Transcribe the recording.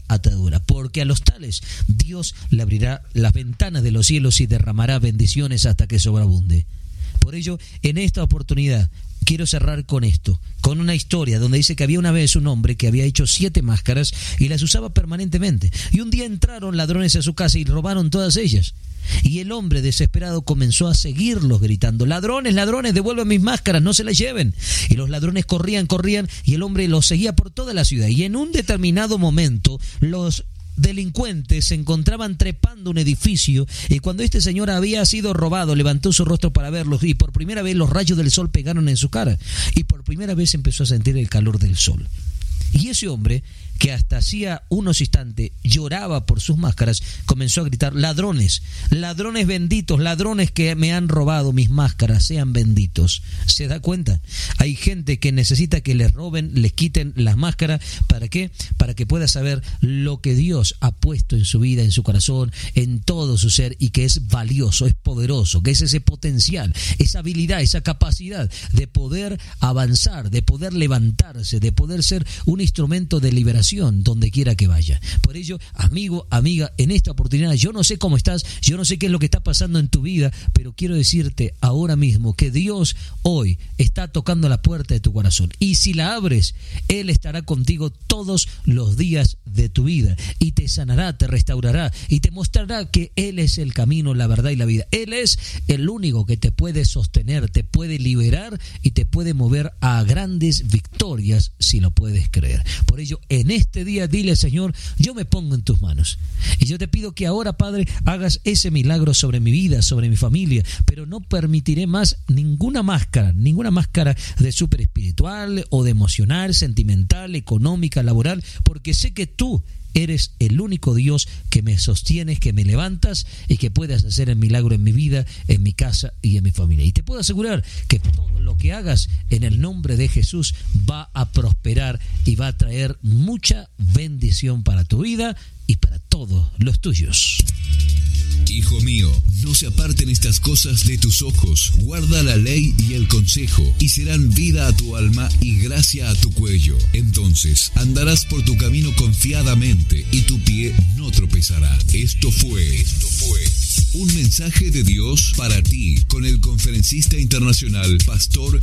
atadura, porque a los tales Dios le abrirá las ventanas de los cielos y derramará bendiciones hasta que sobreabunde. Por ello, en esta oportunidad, quiero cerrar con esto, con una historia donde dice que había una vez un hombre que había hecho 7 máscaras y las usaba permanentemente. Y un día entraron ladrones a su casa y robaron todas ellas. Y el hombre desesperado comenzó a seguirlos gritando: ladrones, ladrones, devuelvan mis máscaras, no se las lleven. Y los ladrones corrían y el hombre los seguía por toda la ciudad. Y en un determinado momento los delincuentes se encontraban trepando un edificio, y cuando este señor había sido robado, levantó su rostro para verlos, y por primera vez los rayos del sol pegaron en su cara, y por primera vez empezó a sentir el calor del sol. Y ese hombre, que hasta hacía unos instantes lloraba por sus máscaras, comenzó a gritar: ladrones, ladrones benditos, ladrones que me han robado mis máscaras, sean benditos. ¿Se da cuenta? Hay gente que necesita que les roben, les quiten las máscaras. ¿Para qué? Para que pueda saber lo que Dios ha puesto en su vida, en su corazón, en todo su ser, y que es valioso, es poderoso, que es ese potencial, esa habilidad, esa capacidad de poder avanzar, de poder levantarse, de poder ser un instrumento de liberación donde quiera que vaya. Por ello, amigo, amiga, en esta oportunidad, yo no sé cómo estás, yo no sé qué es lo que está pasando en tu vida, pero quiero decirte ahora mismo que Dios hoy está tocando la puerta de tu corazón, y si la abres, Él estará contigo todos los días de tu vida, y te sanará, te restaurará, y te mostrará que Él es el camino, la verdad y la vida. Él es el único que te puede sostener, te puede liberar y te puede mover a grandes victorias si lo puedes creer. Por ello, en este día dile: Señor, yo me pongo en tus manos, y yo te pido que ahora, Padre, hagas ese milagro sobre mi vida, sobre mi familia, pero no permitiré más ninguna máscara de súper espiritual o de emocional, sentimental, económica, laboral, porque sé que tú eres el único Dios que me sostienes, que me levantas y que puedas hacer el milagro en mi vida, en mi casa y en mi familia. Y te puedo asegurar que todo lo que hagas en el nombre de Jesús va a prosperar y va a traer mucha bendición para tu vida y para todos los tuyos. Hijo mío, no se aparten estas cosas de tus ojos. Guarda la ley y el consejo, y serán vida a tu alma y gracia a tu cuello. Entonces andarás por tu camino confiadamente, y tu pie no tropezará. Esto fue un mensaje de Dios para ti, con el conferencista internacional Pastor